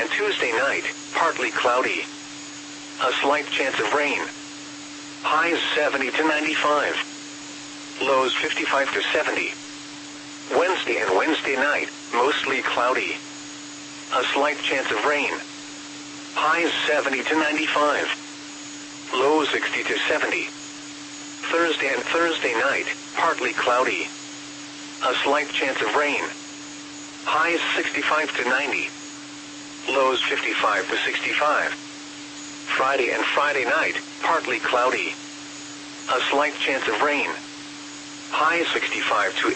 and Tuesday night, partly cloudy. A slight chance of rain. Highs 70 to 95. Lows 55 to 70. Wednesday and Wednesday night, mostly cloudy. A slight chance of rain. Highs 70 to 95. Lows 60 to 70. Thursday and Thursday night, partly cloudy. A slight chance of rain. Highs 65 to 90. Lows 55 to 65. Friday and Friday night, partly cloudy. A slight chance of rain. Highs 65 to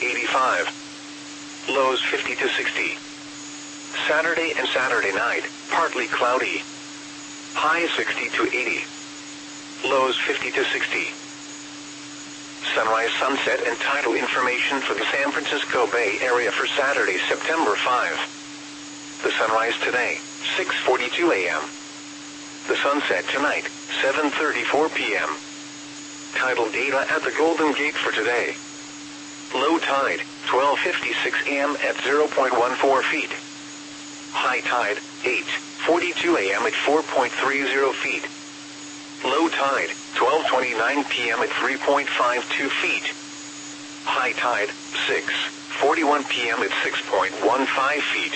85. Lows 50 to 60. Saturday and Saturday night, partly cloudy. Highs 60 to 80. Lows 50 to 60. Sunrise, sunset, and tidal information for the San Francisco Bay Area for Saturday, September 5. The sunrise today, 6:42 a.m. The sunset tonight, 7:34 p.m. Tidal data at the Golden Gate for today. Low tide, 12:56 a.m. at 0.14 feet. High tide, 8:42 a.m. at 4.30 feet. Low tide, 12:29 p.m. at 3.52 feet. High tide, 6:41 p.m. at 6.15 feet.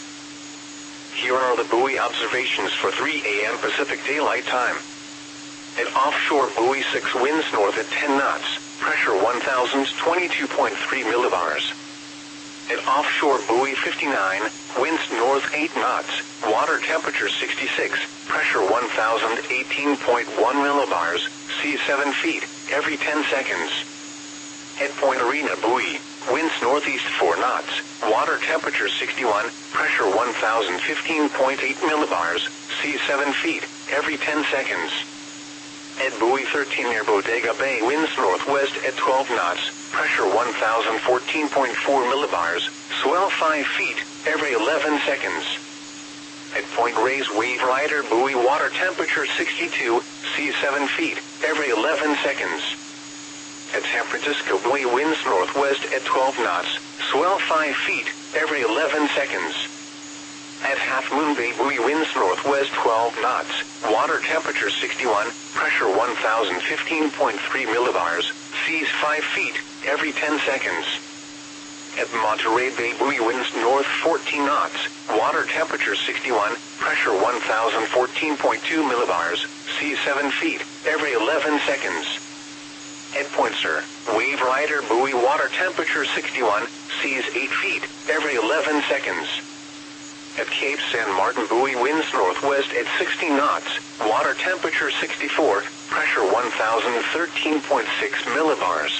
Here are the buoy observations for 3 a.m. Pacific Daylight Time. At offshore buoy 6, winds north at 10 knots, pressure 1,022.3 millibars. At offshore buoy 59, winds north 8 knots, water temperature 66, pressure 1,018.1 millibars, sea 7 feet, every 10 seconds. At Point Arena buoy, winds northeast 4 knots, water temperature 61, pressure 1,015.8 millibars, sea 7 feet, every 10 seconds. At buoy 13 near Bodega Bay, winds northwest at 12 knots, pressure 1,014.4 millibars, swell 5 feet, every 11 seconds. At Point Reyes Wave Rider buoy, water temperature 62, sea 7 feet, every 11 seconds. At San Francisco buoy, winds northwest at 12 knots, swell 5 feet, every 11 seconds. At Half Moon Bay buoy, winds northwest 12 knots, water temperature 61, pressure 1,015.3 millibars, seas 5 feet, every 10 seconds. At Monterey Bay buoy, winds north 14 knots, water temperature 61, pressure 1,014.2 millibars, seas 7 feet, every 11 seconds. At Point Sur, Wave Rider buoy, water temperature 61, seas 8 feet, every 11 seconds. At Cape San Martin buoy, winds northwest at 16 knots, water temperature 64, pressure 1,013.6 millibars.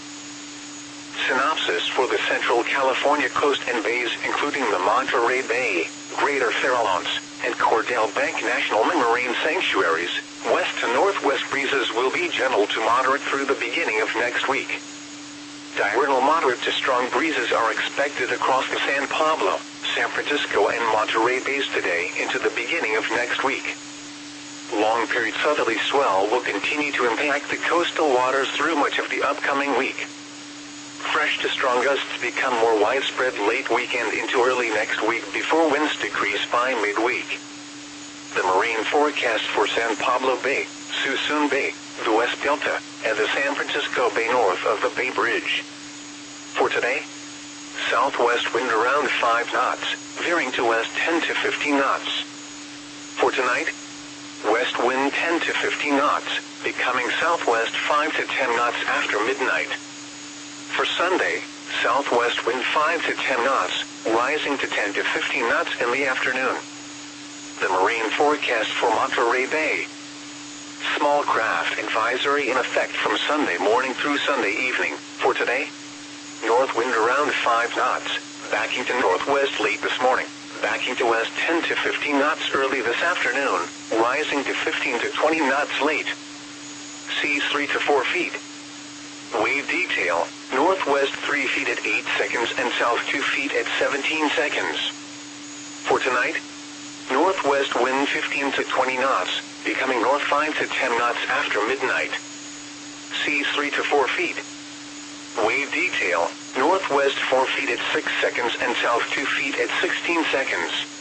Synopsis for the Central California coast and bays, including the Monterey Bay, Greater Farallones, and Cordell Bank National Marine Sanctuaries. West to northwest breezes will be gentle to moderate through the beginning of next week. Diurnal moderate to strong breezes are expected across the San Pablo, San Francisco, and Monterey Bays today into the beginning of next week. Long-period southerly swell will continue to impact the coastal waters through much of the upcoming week. Fresh to strong gusts become more widespread late weekend into early next week before winds decrease by midweek. The marine forecast for San Pablo Bay, Suisun Bay, the West Delta, and the San Francisco Bay north of the Bay Bridge. For today, southwest wind around 5 knots, veering to west 10 to 15 knots. For tonight, west wind 10 to 15 knots, becoming southwest 5 to 10 knots after midnight. For Sunday, southwest wind 5 to 10 knots, rising to 10 to 15 knots in the afternoon. The marine forecast for Monterey Bay. Small craft advisory in effect from Sunday morning through Sunday evening. For today, north wind around 5 knots, backing to northwest late this morning, backing to west 10 to 15 knots early this afternoon, rising to 15 to 20 knots late. Seas 3 to 4 feet. Wave detail, northwest 3 feet at 8 seconds and south 2 feet at 17 seconds. For tonight, northwest wind 15 to 20 knots, becoming north 5 to 10 knots after midnight. Seas 3 to 4 feet. Wave detail, northwest 4 feet at 6 seconds and south 2 feet at 16 seconds.